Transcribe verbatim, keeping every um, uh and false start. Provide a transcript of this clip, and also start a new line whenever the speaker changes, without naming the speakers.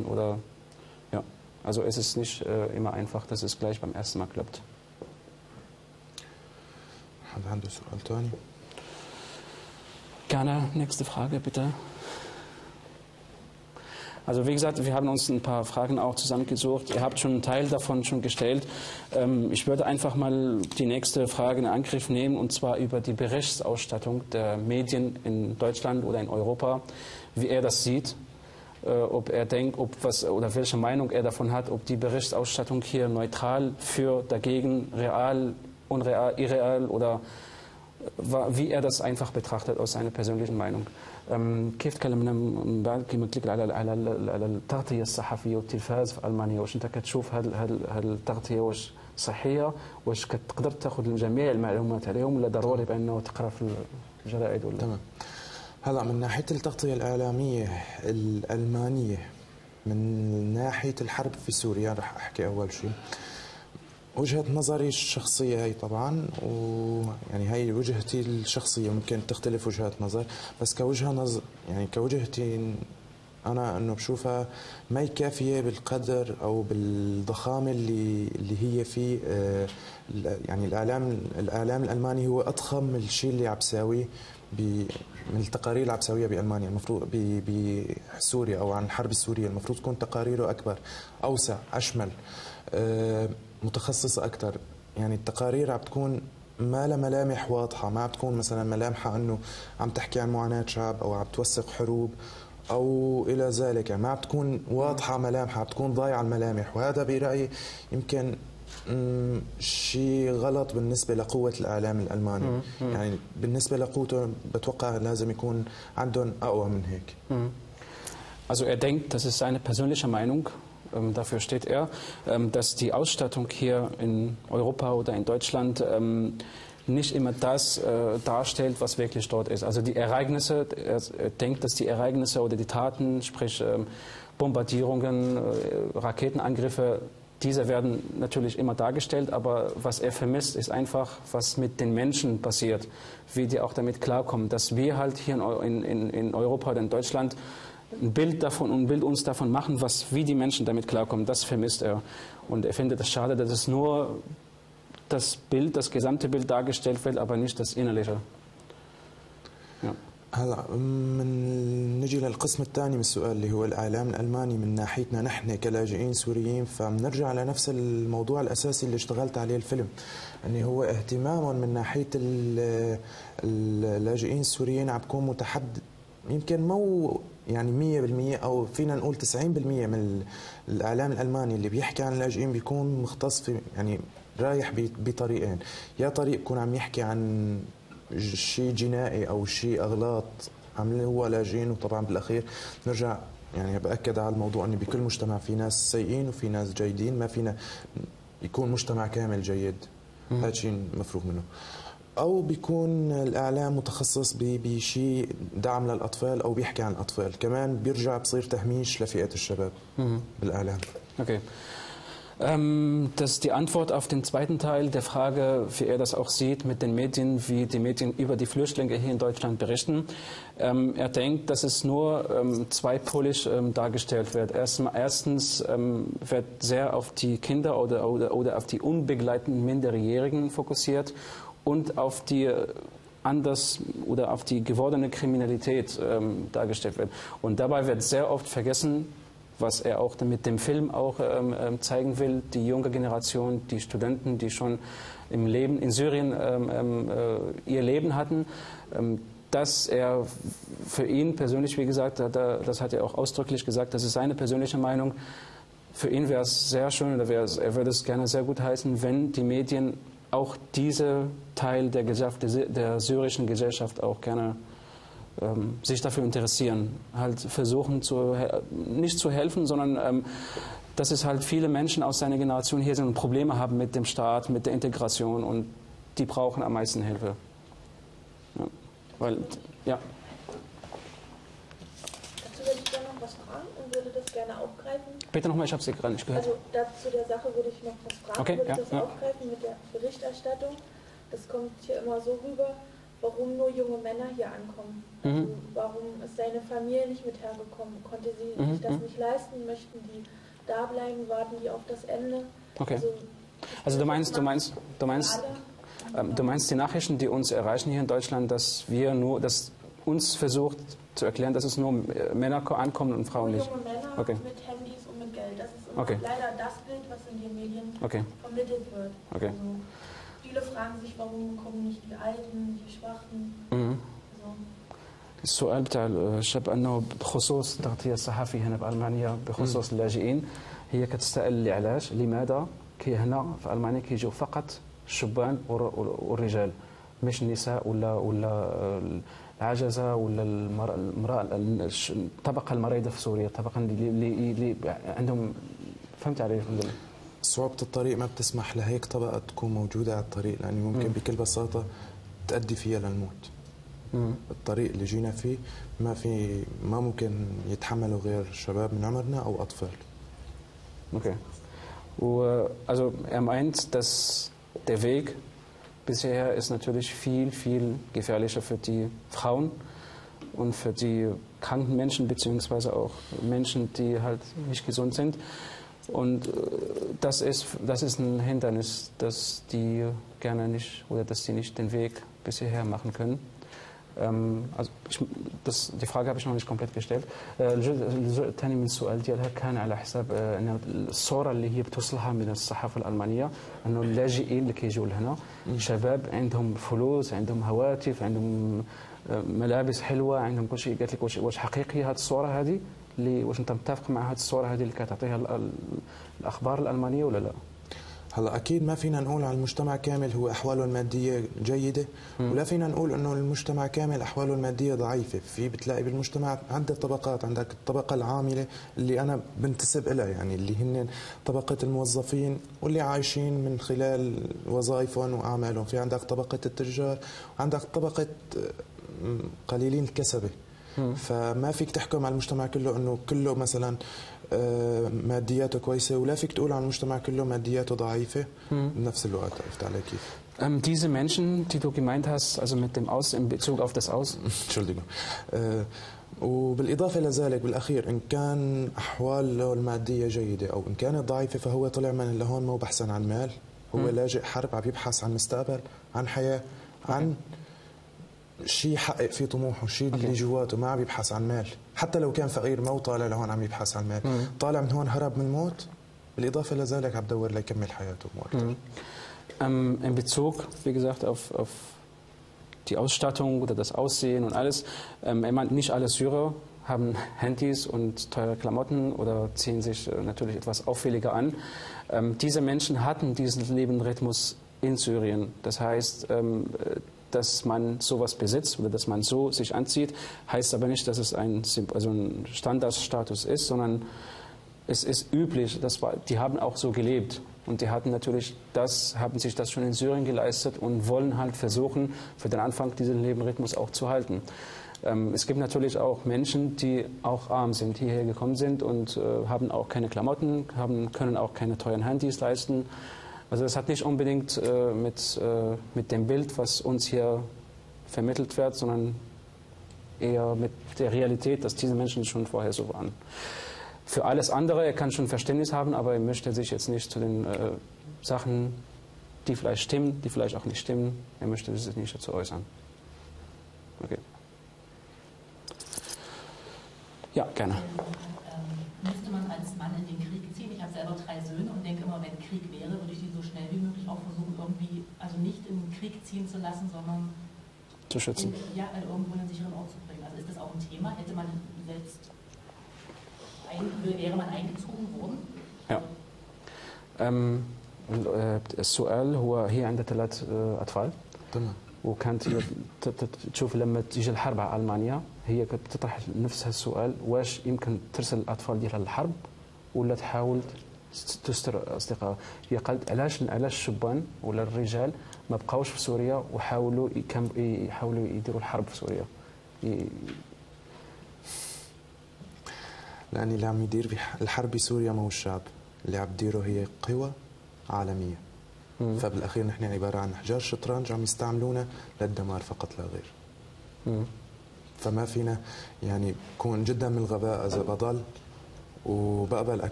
machen oder ja. Also es ist nicht äh, immer einfach, dass es gleich beim ersten Mal klappt. Gerne, nächste Frage bitte. Also wie gesagt, wir haben uns ein paar Fragen auch zusammengesucht. Ihr habt schon einen Teil davon schon gestellt. Ähm, ich würde einfach mal die nächste Frage in Angriff nehmen, und zwar über die Berichterstattung der Medien in Deutschland oder in Europa, wie er das sieht, äh, ob er denkt, ob was oder welche Meinung er davon hat, ob die Berichterstattung hier neutral, für, dagegen, real, unreal, irreal oder wie er das einfach betrachtet aus seiner persönlichen Meinung. كيف تكلمنا من بعد كما قلت لك على على على التغطيه الصحفيه والتلفاز في المانيا، واش انت كتشوف هل هل هل التغطيه واش صحيه، واش كتقدر تاخذ جميع المعلومات عليهم، ولا ضروري بانه تقرا في الجرائد ولا؟
تمام. هلا من ناحيه التغطيه الاعلاميه الالمانيه، من ناحيه الحرب في سوريا رح احكي اول شيء. وجهة نظري الشخصية هي طبعا، ويعني هي وجهتي الشخصية، ممكن تختلف وجهات نظر، بس كوجهة نظر يعني كوجهتي أنا إنه بشوفها ما هي كافية بالقدر أو بالضخامة اللي اللي هي في يعني الإعلام الإعلام الألماني هو أضخم الشيء اللي عم بيساويه من التقارير اللي عم بيساويها بألمانيا. المفروض بسوريا أو عن الحرب السورية المفروض تكون تقاريره أكبر، أوسع، أشمل، متخصصة أكثر. يعني التقارير عم تكون ما لها ملامح واضحة، ما عم تكون مثلا ملامحها أنه عم تحكي عن معاناة شعب أو عم توثق حروب أو إلى ذلك. يعني ما عم تكون واضحة ملامحها، عم تكون ضايعة الملامح، وهذا برأيي يمكن شيء غلط بالنسبة لقوة الإعلام الألماني. يعني بالنسبة لقوته بتوقع لازم يكون عندهم أقوى من هيك.
Also er denkt, das ist seine persönliche Meinung, ähm, dafür steht er, ähm, dass die Ausstattung hier in Europa oder in Deutschland ähm, nicht immer das äh, darstellt, was wirklich dort ist. Also die Ereignisse, er, er denkt, dass die Ereignisse oder die Taten, sprich ähm, Bombardierungen, äh, Raketenangriffe, diese werden natürlich immer dargestellt, aber was er vermisst, ist einfach, was mit den Menschen passiert, wie die auch damit klarkommen, dass wir halt hier in, in, in Europa oder in Deutschland ein Bild davon und ein Bild uns davon machen, was, wie die Menschen damit klarkommen. Das vermisst er. Und er findet es schade, dass es nur das Bild, das gesamte Bild dargestellt wird, aber nicht das Innerliche. Ja.
هلا من نجي للقسم الثاني من السؤال اللي هو الاعلام الالماني من ناحيتنا نحن كلاجئين سوريين، فبنرجع لنفس الموضوع الاساسي اللي اشتغلت عليه الفيلم، انه هو اهتمامهم من ناحيه اللاجئين السوريين عم بكون متحدد، يمكن مو يعني مية بالمية او فينا نقول تسعين بالمية من الاعلام الالماني اللي بيحكي عن اللاجئين بيكون مختص في يعني رايح بطريقين، يا طريق يكون عم يحكي عن شيء جنائي او شيء اغلاط عاملين هو لاجئين، وطبعا بالاخير نرجع يعني باكد على الموضوع انه بكل مجتمع في ناس سيئين وفي ناس جيدين، ما فينا يكون مجتمع كامل جيد، هذا شيء مفروغ منه. او بيكون الاعلام متخصص بشيء دعم للاطفال او بيحكي عن الاطفال، كمان بيرجع بصير تهميش لفئه الشباب بالاعلام.
Okay. Ähm, das ist die Antwort auf den zweiten Teil der Frage, wie er das auch sieht mit den Medien, wie die Medien über die Flüchtlinge hier in Deutschland berichten. Ähm, er denkt, dass es nur ähm, zweipolig ähm, dargestellt wird. Erst, erstens ähm, wird sehr auf die Kinder oder, oder, oder auf die unbegleiteten Minderjährigen fokussiert und auf die anders oder auf die gewordene Kriminalität ähm, dargestellt wird. Und dabei wird sehr oft vergessen, was er auch mit dem Film auch ähm, zeigen will, die junge Generation, die Studenten, die schon im Leben in Syrien ähm, äh, ihr Leben hatten, ähm, dass er für ihn persönlich, wie gesagt, hat er, das hat er auch ausdrücklich gesagt, das ist seine persönliche Meinung, für ihn wäre es sehr schön, oder wäre es, er würde es gerne sehr gut heißen, wenn die Medien auch diese Teil der, Gesellschaft, der syrischen Gesellschaft auch gerne Ähm, sich dafür interessieren, halt versuchen, zu, nicht zu helfen, sondern ähm, dass es halt viele Menschen aus seiner Generation hier sind und Probleme haben mit dem Staat, mit der Integration, und die brauchen am meisten Hilfe. Ja. Weil, ja.
Dazu würde ich gerne noch was fragen und würde das gerne aufgreifen.
Bitte nochmal, ich habe Sie gerade nicht gehört.
Also dazu der Sache würde ich noch was fragen,
okay,
würde
ja,
das
ja.
aufgreifen mit der Berichterstattung. Das kommt hier immer so rüber, warum nur junge Männer hier ankommen. Also
Mhm.
warum ist seine Familie nicht mit hergekommen? Konnte sie
Mhm,
sich das
mhm.
nicht leisten? Möchten die da bleiben? Warten die auf das Ende?
Okay.
Also,
Also du meinst, du meinst, du meinst,
Alle.
ähm, du meinst die Nachrichten, die uns erreichen hier in Deutschland, dass wir nur, dass uns versucht zu erklären, dass es nur äh, Männer ko- ankommen und Frauen
Nur
nicht.
junge Männer
Okay.
mit Handys und mit Geld. Das ist immer
Okay.
leider das Bild, was in den Medien
Okay.
vermittelt wird.
Okay.
Also, viele fragen sich, warum kommen nicht die Alten, die Schwachen.
Mhm.
Also,
السؤال بتاع الشاب انه بخصوص التغطيه الصحفيه هنا بالمانيا بخصوص اللاجئين هي كتستقل علاش لماذا كي هنا في المانيا كيجيو فقط الشبان والر- والرجال مش النساء ولا ولا العجزه ولا المراه المراه الش- الطبقه المريضه في سوريا الطبقه اللي, اللي, اللي عندهم فهمت علي الحمد لله.
صعوبة الطريق ما بتسمح لهيك طبقة تكون موجودة على الطريق لأن ممكن
مم.
بكل بساطة تؤدي فيها للموت.
مم.
الطريق اللي جينا فيه ما في ما ممكن يتحمله غير شباب من عمرنا أو أطفال.
Okay. Uh, also er meint, dass der Weg bisher ist natürlich viel, viel gefährlicher für die Frauen und für die kranken Menschen, beziehungsweise auch Menschen, die halt nicht gesund sind. Und äh, das ist, das ist ein Hindernis, dass die gerne nicht oder dass die nicht den Weg bis hierher machen können. Ähm, also ich, das, die Frage habe ich noch nicht komplett gestellt. آه، الجزء الجزء الثاني من السؤال ديالها كان على حساب آه، أن الصورة اللي هي بتوصلها من الصحافة الألمانية أنه اللاجئين اللي كيجوا لهنا شباب عندهم فلوس عندهم هواتف عندهم آه، ملابس حلوة عندهم كل شيء. قالت لك واش واش حقيقية هذه الصورة هذه اللي واش أنت متفق مع هذه الصورة هذه اللي كتعطيها ال- ال- الأخبار الألمانية ولا لا؟
هلا اكيد ما فينا نقول عن المجتمع كامل هو احواله الماديه جيده ولا فينا نقول انه المجتمع كامل احواله الماديه ضعيفه. في بتلاقي بالمجتمع عده طبقات. عندك الطبقه العامله اللي انا بنتسب لها يعني اللي هن طبقه الموظفين واللي عايشين من خلال وظائفهم واعمالهم. في عندك طبقه التجار وعندك طبقه م، قليلين الكسبه. فما فيك تحكم على المجتمع كله انه كله مثلا آه، مادياته كويسه ولا فيك تقول عن المجتمع كله مادياته ضعيفه بنفس الوقت. عرفت علي كيف؟
Ähm, diese Menschen, die du gemeint hast, also mit dem Aus, in Bezug auf das Aus,
Entschuldigung. آه، وبالاضافه لذلك بالاخير ان كان احواله الماديه جيده او ان كانت ضعيفه فهو طلع من لهون مو بحثا عن مال. هو
مم.
لاجئ حرب عم يبحث عن مستقبل عن حياه عن شيء يحقق فيه طموحه شيء اللي جواته. ما عم يبحث عن مال. حتى لو كان فقير ما هو طالع لهون عم يبحث عن مال.
مم.
طالع من هون هرب من الموت. بالاضافه لذلك عم بدور ليكمل حياته مو اكثر.
Mhm. Ähm, in Bezug, wie gesagt, auf, auf die Ausstattung oder das Aussehen und alles. Ähm, er meint, nicht alle Syrer haben Handys und teure Klamotten oder ziehen sich äh, natürlich etwas auffälliger an. Ähm, diese Menschen hatten diesen Lebensrhythmus in Syrien. Das heißt, ähm, äh, dass man sowas besitzt oder dass man so sich anzieht, heißt aber nicht, dass es ein, Symb- also ein Standardstatus ist, sondern es ist üblich, das war, die haben auch so gelebt. Und die hatten natürlich das, haben sich das schon in Syrien geleistet und wollen halt versuchen, für den Anfang diesen Lebensrhythmus auch zu halten. Ähm, es gibt natürlich auch Menschen, die auch arm sind, hierher gekommen sind und äh, haben auch keine Klamotten, haben, können auch keine teuren Handys leisten. Also das hat nicht unbedingt äh, mit, äh, mit dem Bild, was uns hier vermittelt wird, sondern eher mit der Realität, dass diese Menschen schon vorher so waren. Für alles andere, er kann schon Verständnis haben, aber er möchte sich jetzt nicht zu den äh, Sachen, die vielleicht stimmen, die vielleicht auch nicht stimmen, er möchte sich nicht dazu äußern. Okay. Ja, gerne.
Ähm, müsste man als Mann in den Krieg ziehen? Ich habe selber drei Söhne und denke immer, wenn Krieg wäre, würde ich die so schnell wie möglich auch versuchen, irgendwie, also nicht in den Krieg ziehen zu lassen, sondern
Zu schützen.
in, ja, irgendwo in einen sicheren Ort zu bringen. Also ist das auch ein Thema? Hätte man selbst, ein, wäre man eingezogen worden?
Ja. أم، السؤال هو هي عندها ثلاث آه، أطفال
تمام.
وكانت هي ت- ت- تشوف لما تيجي الحرب على ألمانيا هي كانت تطرح نفسها السؤال واش يمكن ترسل الأطفال ديالها للحرب ولا تحاول ت- تستر أصدقائها. هي قالت علاش علاش الشبان ولا الرجال ما بقاوش في سوريا وحاولوا يكم- يحاولوا يديروا الحرب في سوريا. ي-
لأن اللي عم يدير بح- الحرب بسوريا ما هو الشعب. اللي عم يديره هي قوى عالمية. مم. فبالاخير نحن عباره عن احجار شطرنج عم يستعملونا للدمار فقط لا غير. مم. فما فينا يعني كون جدا من الغباء اذا بضل وبقبل